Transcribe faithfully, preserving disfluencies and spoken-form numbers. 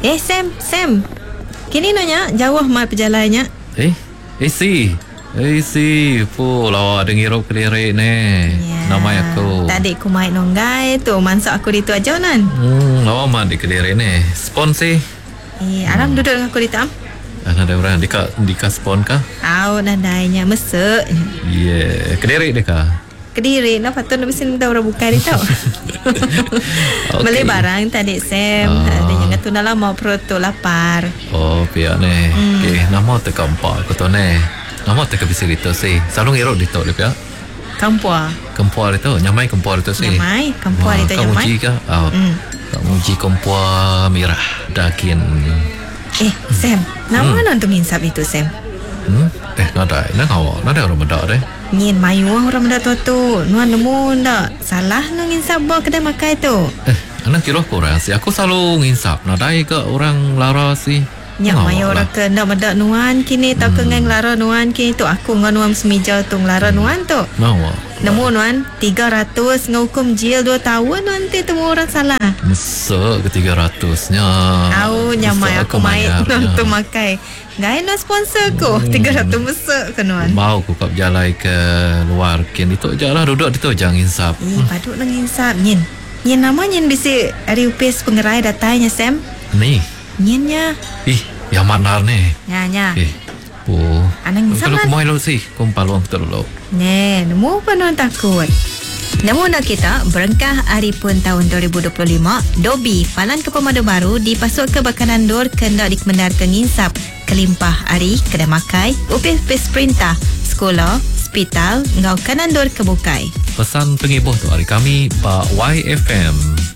Eh Sam, Sam. Kini nanya jauh mal perjalannya. Eh, eh si. Eh si, po lawa dengar kelirik ni. Ya, Nama aku. Tadi aku main nonggai tu, mansuk aku di tu aja nan. Hmm, lawa mah di kelirik ni. Spon si. Eh, aram hmm. duduk dengan aku di tam. Ada orang di ka di ka spon kah? Au nadainya mesek. Yeah, kelirik deh kah? Kediri, nak patut nak besin dah orang buka dia tau. Okay. Beli barang tadi Sam. Uh. Dia jangan tu dah lama perut tu lapar. Oh, pihak ni. Hmm. Okay, nama tu kampak aku tu ni. Nama tu kebisi itu sih. Selalu ngerok di tu dia pihak. Kampua. Kampua itu, nyamai kampua itu sih. Nyamai, kampua itu nyamai. Kamu uji kah? Oh, hmm. Kamu uji kampua merah dakin. Eh, Sam, nama hmm. nonton insap itu Sam. Hmm? Eh, nada, nada awak, nada orang muda deh. Nyin mayu orang muda tu tu, nuan nemu ndak salah nang insap bawa kedai makai tu. Eh, anak kira korang sih. Aku selalu nginsap. Nadai ke orang lara sih. Nyak mayu orang ke ndak muda nuan kini tak hmm. kengeng lara nuan kini tu aku ngan nuan semija tu lara hmm. nuan tu. Nawa. Nemu nuan tiga ratus ngahukum jil dua tahun nuan tu temu orang salah. Mesek ke tiga ratusnya. Au nyamai aku main nonton makai. Gaya no sponsor ko hmm. tiga ratus mesek ke nuan. Mau ku kap jalai ke luar kin itu jalan duduk di tu jangan insap. Eh, hmm. paduk nang insap nyin. Nyin nama nyin bisi ari upis pengerai datanya Sam. Ni. Nyinnya. Ih, yang mana ni? Nya nya. Eh. Oh. Anang insap. Kalau kumai lo sih, kumpaluang terlalu. Ne, nemu apa nuan takut. Namun nak kita berengkah hari pun tahun dua ribu dua puluh lima, Dobi Falan ke Pemadu Baru dipasuk ke Bakanan Dor kendak dikemendar ke nginsap kelimpah hari kedai makai, upis-upis perintah, sekolah, hospital, ngau Kanan Dor kebukai. Pesan pengibuh tu hari kami Pak Y F M.